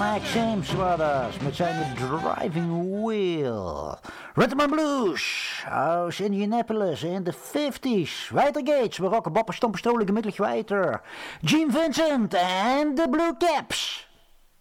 Mike Sims was dat, met zijn Driving Wheel. Rhythm and Blues aus Indianapolis in de 50s. Weiter geht's, we rocken Bopper Stomper Stolige Mittelig weiter. Gene Vincent en de Blue Caps.